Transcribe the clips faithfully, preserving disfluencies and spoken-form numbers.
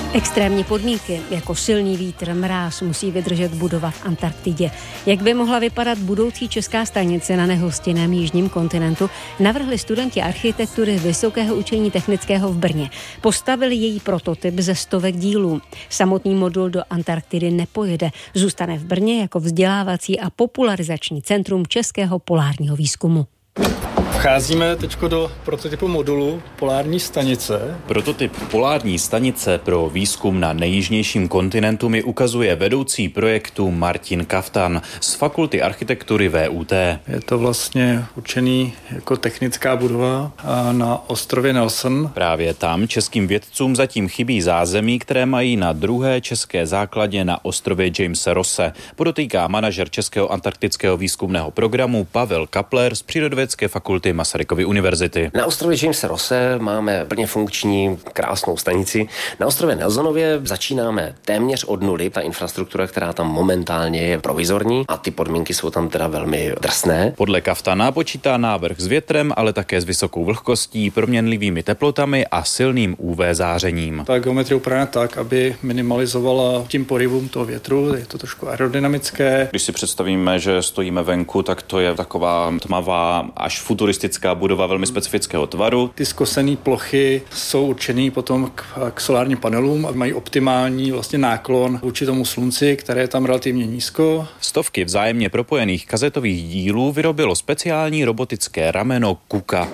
Extrémní podmínky, jako silný vítr, mráz, musí vydržet budova v Antarktidě. Jak by mohla vypadat budoucí česká stanice na nehostinném jižním kontinentu, navrhli studenti architektury Vysokého učení technického v Brně. Postavili její prototyp ze stovek dílů. Samotný modul do Antarktidy nepojede, zůstane v Brně jako vzdělávací a popularizační centrum českého polárního výzkumu. Vcházíme teď do prototypu modulu polární stanice. Prototyp polární stanice pro výzkum na nejjižnějším kontinentu mi ukazuje vedoucí projektu Martin Kaftan z Fakulty architektury V U T. Je to vlastně určený jako technická budova na ostrově Nelson. Právě tam českým vědcům zatím chybí zázemí, které mají na druhé české základně na ostrově Jamese Rosse. Podotýká manažer Českého antarktického výzkumného programu Pavel Kapler z Přírodovědecké fakulty Masarykovy univerzity. Na ostrově Jamese Rosse máme plně funkční krásnou stanici. Na ostrově Nelsonově začínáme téměř od nuly. Ta infrastruktura, která tam momentálně je provizorní a ty podmínky jsou tam teda velmi drsné. Podle Kaftana počítá návrh s větrem, ale také s vysokou vlhkostí, proměnlivými teplotami a silným U V zářením. Ta geometrie je upravena tak, aby minimalizovala tím porivům toho větru. Je to trošku aerodynamické. Když si představíme, že stojíme venku, tak to je taková tmavá až futuristická budova velmi specifického tvaru. Ty zkosené plochy jsou určený potom k, k solárním panelům a mají optimální vlastně náklon vůči tomu slunci, které je tam relativně nízko. Stovky vzájemně propojených kazetových dílů vyrobilo speciální robotické rameno Kuka.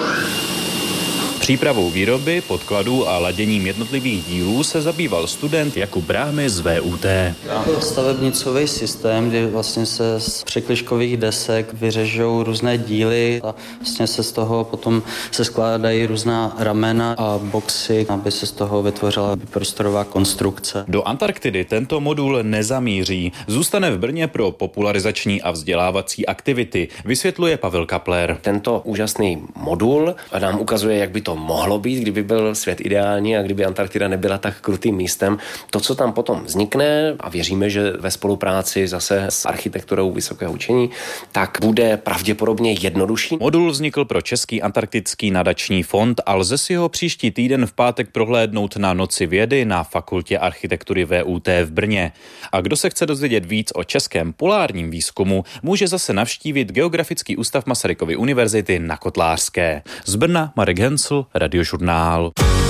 Přípravou výroby, podkladů a laděním jednotlivých dílů se zabýval student Jakub Bráhmy z V U T. Je to stavebnicový systém, kdy vlastně se z překližkových desek vyřežou různé díly a vlastně se z toho potom se skládají různá ramena a boxy, aby se z toho vytvořila prostorová konstrukce. Do Antarktidy tento modul nezamíří. Zůstane v Brně pro popularizační a vzdělávací aktivity, vysvětluje Pavel Kapler. Tento úžasný modul nám ukazuje, jak by to mohlo být, kdyby byl svět ideální a kdyby Antarktida nebyla tak krutým místem. To, co tam potom vznikne, a věříme, že ve spolupráci zase s architekturou Vysokého učení, tak bude pravděpodobně jednodušší. Modul vznikl pro Český antarktický nadační fond a lze si ho příští týden v pátek prohlédnout na Noci vědy na Fakultě architektury V U T v Brně. A kdo se chce dozvědět víc o českém polárním výzkumu, může zase navštívit Geografický ústav Masarykovy univerzity na Kotlářské. Z Brna Marek Hensl, Radiožurnál.